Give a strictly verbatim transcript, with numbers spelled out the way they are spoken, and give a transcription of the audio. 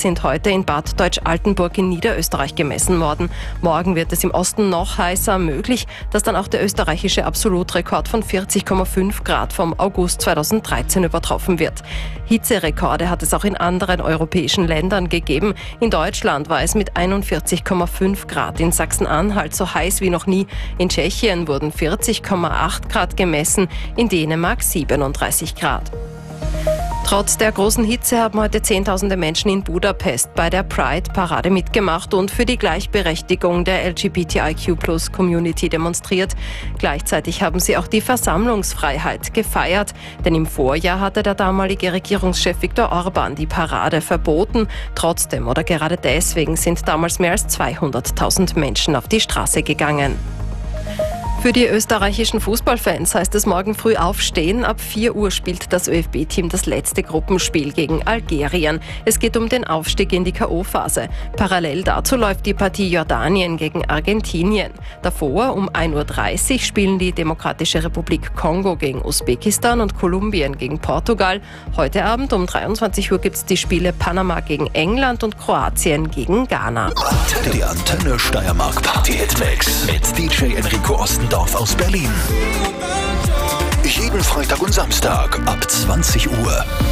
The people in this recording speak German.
sind heute in Bad Deutsch-Altenburg in Niederösterreich gemessen worden. Morgen wird es im Osten noch heißer, möglich, dass dann auch der österreichische Absolutrekord von vierzig Komma fünf Grad vom August zweitausenddreizehn übertroffen wird. Hitzerekorde hat es auch in anderen europäischen Ländern gegeben. In Deutschland war es mit einundvierzig Komma fünf Grad, in Sachsen-Anhalt so heiß wie noch nie. In Tschechien wurden vierzig Komma acht Grad gemessen, in Dänemark siebenunddreißig Grad. Trotz der großen Hitze haben heute Zehntausende Menschen in Budapest bei der Pride-Parade mitgemacht und für die Gleichberechtigung der L G B T I Q Plus Community demonstriert. Gleichzeitig haben sie auch die Versammlungsfreiheit gefeiert, denn im Vorjahr hatte der damalige Regierungschef Viktor Orban die Parade verboten. Trotzdem oder gerade deswegen sind damals mehr als zweihunderttausend Menschen auf die Straße gegangen. Für die österreichischen Fußballfans heißt es morgen früh aufstehen. Ab vier Uhr spielt das Ö F B-Team das letzte Gruppenspiel gegen Algerien. Es geht um den Aufstieg in die K O-Phase. Parallel dazu läuft die Partie Jordanien gegen Argentinien. Davor um ein Uhr dreißig spielen die Demokratische Republik Kongo gegen Usbekistan und Kolumbien gegen Portugal. Heute Abend um dreiundzwanzig Uhr gibt es die Spiele Panama gegen England und Kroatien gegen Ghana. Die Antenne Steiermark Party Hit Mix mit D J Enrico Ostendorf aus Berlin. Jeden Freitag und Samstag ab zwanzig Uhr.